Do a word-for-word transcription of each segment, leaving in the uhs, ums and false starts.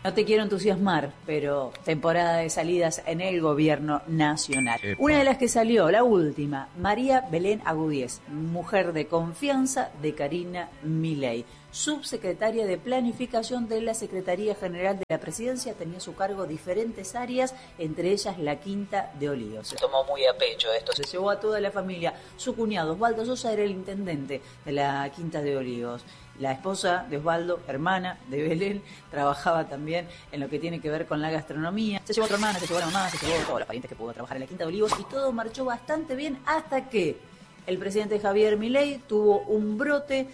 No te quiero entusiasmar, pero temporada de salidas en el gobierno nacional. Epa. Una de las que salió, la última, María Belén Agudíez, mujer de confianza de Karina Milei, subsecretaria de Planificación de la Secretaría General de la Presidencia, tenía a su cargo diferentes áreas, entre ellas la Quinta de Olivos. Se tomó muy a pecho esto, se llevó a toda la familia. Su cuñado, Osvaldo Sosa, era el intendente de la Quinta de Olivos. La esposa de Osvaldo, hermana de Belén, trabajaba también en lo que tiene que ver con la gastronomía. Se llevó a otra hermana, se llevó a la mamá, se llevó a todos los parientes que pudo trabajar en la Quinta de Olivos y todo marchó bastante bien hasta que el presidente Javier Milei tuvo un brote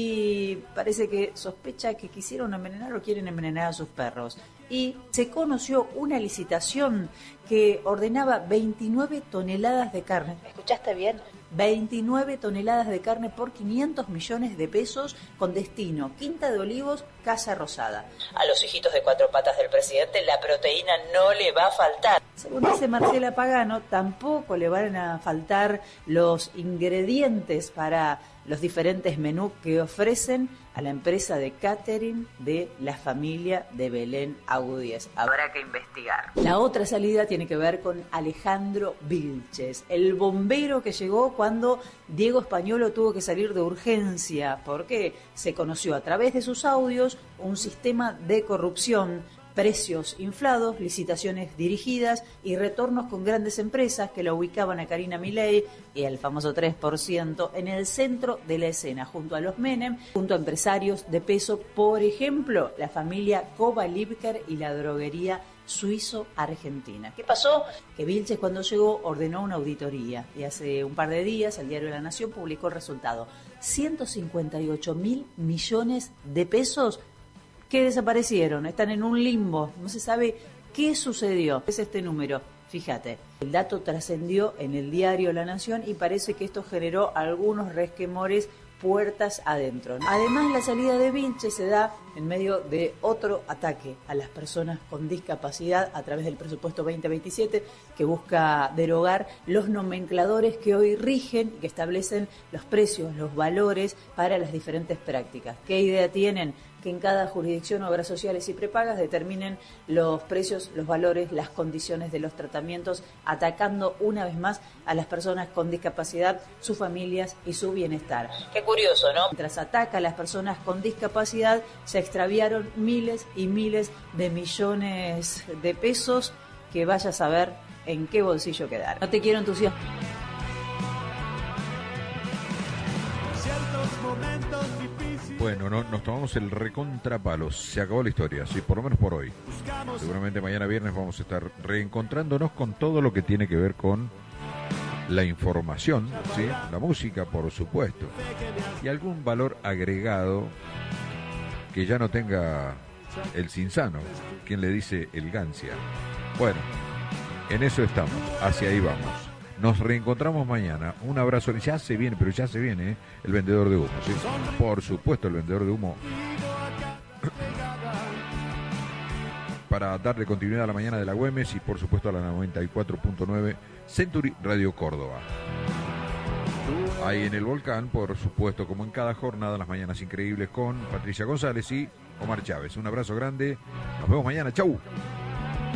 y parece que sospecha que quisieron envenenar o quieren envenenar a sus perros. Y se conoció una licitación que ordenaba veintinueve toneladas de carne. ¿Escuchaste bien? veintinueve toneladas de carne por quinientos millones de pesos con destino Quinta de Olivos, Casa Rosada. A los hijitos de cuatro patas del presidente la proteína no le va a faltar. Según dice Marcela Pagano, tampoco le van a faltar los ingredientes para los diferentes menús que ofrecen a la empresa de catering de la familia de Belén Agudíez. Habrá que investigar. La otra salida tiene que ver con Alejandro Vilches, el bombero que llegó cuando Diego Españolo tuvo que salir de urgencia, porque se conoció a través de sus audios un sistema de corrupción, precios inflados, licitaciones dirigidas y retornos con grandes empresas que la ubicaban a Karina Milei y al famoso tres por ciento en el centro de la escena, junto a los Menem, junto a empresarios de peso, por ejemplo, la familia Kovalivker y la droguería suizo-argentina. ¿Qué pasó? Que Vilches, cuando llegó, ordenó una auditoría y hace un par de días el diario La Nación publicó el resultado. ciento cincuenta y ocho mil millones de pesos que desaparecieron, están en un limbo, no se sabe qué sucedió. Es este número, fíjate. El dato trascendió en el diario La Nación y parece que esto generó algunos resquemores puertas adentro. Además, la salida de Vilches se da en medio de otro ataque a las personas con discapacidad a través del presupuesto veinte veintisiete que busca derogar los nomencladores que hoy rigen y que establecen los precios, los valores para las diferentes prácticas. ¿Qué idea tienen? Que en cada jurisdicción, obras sociales y prepagas determinen los precios, los valores, las condiciones de los tratamientos, atacando una vez más a las personas con discapacidad, sus familias y su bienestar. Qué curioso, ¿no? Mientras ataca a las personas con discapacidad, se extraviaron miles y miles de millones de pesos que vaya a saber en qué bolsillo quedar. No te quiero entusiasmar. Bueno, no, nos tomamos el recontrapalo. Se acabó la historia, sí, por lo menos por hoy. Seguramente mañana viernes vamos a estar reencontrándonos con todo lo que tiene que ver con la información, ¿sí? La música, por supuesto, y algún valor agregado que ya no tenga el Cinzano, quien le dice el Gancia. Bueno, en eso estamos, hacia ahí vamos. Nos reencontramos mañana. Un abrazo. Ya se viene, pero ya se viene, ¿eh? El vendedor de humo, ¿sí? Por supuesto, el vendedor de humo. Para darle continuidad a la mañana de la Güemes y por supuesto a la noventa y cuatro punto nueve Century Radio Córdoba. Ahí en el Volcán, por supuesto, como en cada jornada, las mañanas increíbles con Patricia González y Omar Chávez. Un abrazo grande. Nos vemos mañana. Chau.